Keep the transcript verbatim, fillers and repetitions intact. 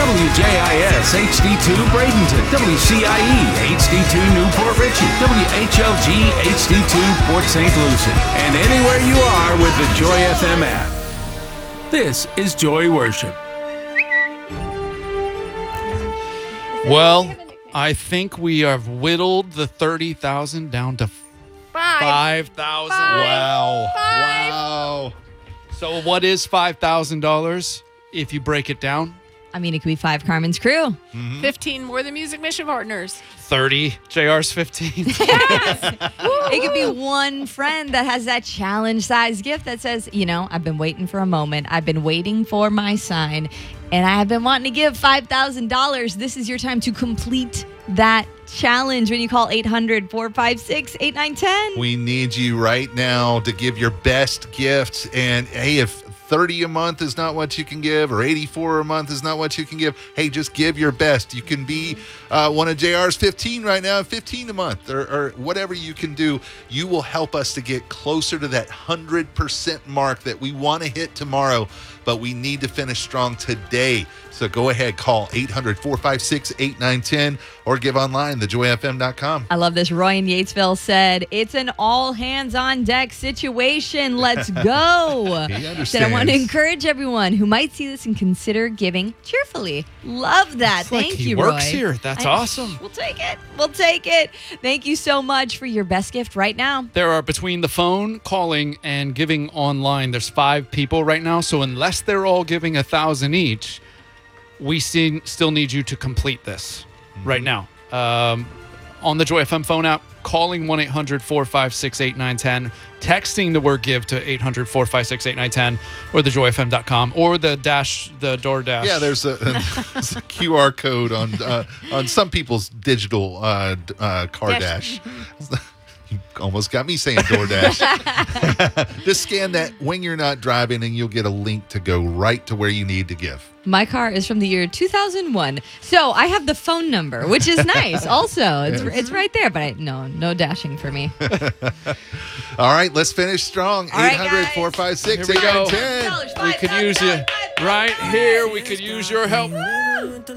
W J I S H D two Bradenton, W C I E H D two Newport Richey, W H L G H D two Port Saint Lucie, and anywhere you are with the Joy F M app. This is Joy Worship. Well, I think we have whittled the thirty thousand down to five thousand. Wow. Five. Wow. So what is five thousand dollars if you break it down? I mean, it could be five Carmen's crew. Mm-hmm. fifteen more than Music Mission Partners. thirty. J R's fifteen. It could be one friend that has that challenge-sized gift that says, you know, I've been waiting for a moment. I've been waiting for my sign, and I have been wanting to give five thousand dollars. This is your time to complete that challenge when you call eight hundred, four five six, eight nine one zero. We need you right now to give your best gift. And hey, if thirty a month is not what you can give, or eighty-four a month is not what you can give, hey, just give your best. You can be uh, one of J R's fifteen right now, fifteen a month, or, or whatever you can do. You will help us to get closer to that one hundred percent mark that we want to hit tomorrow, but we need to finish strong today. So go ahead, call eight hundred, four five six, eight nine one zero or give online, the joy f m dot com. I love this. Roy in Yatesville said, it's an all hands on deck situation. Let's go. He understands. Said, I want to encourage everyone who might see this and consider giving cheerfully. Love that. It's like Thank he you, works Roy. here. That's I- awesome. We'll take it. We'll take it. Thank you so much for your best gift right now. There are, between the phone, calling, and giving online, there's five people right now. So unless they're all giving a thousand each, we see, still need you to complete this right now. Um, on the Joy F M phone app, calling one eight hundred, four five six, eight nine one zero, texting the word give to eight hundred, four five six, eight nine one zero, or the joy f m dot com, or the dash, the DoorDash. Yeah, there's a, there's a Q R code on uh, on some people's digital uh, d- uh, car dash. You almost got me saying DoorDash. Just scan that when you're not driving, and you'll get a link to go right to where you need to give. My car is from the year two thousand one. So I have the phone number, which is nice. Also, it's Yes. it's right there, but I, no, no dashing for me. All right, let's finish strong. All right, eight hundred, guys. four five six, Here we eight nine go. one zero. We could use you right here. We could use your help.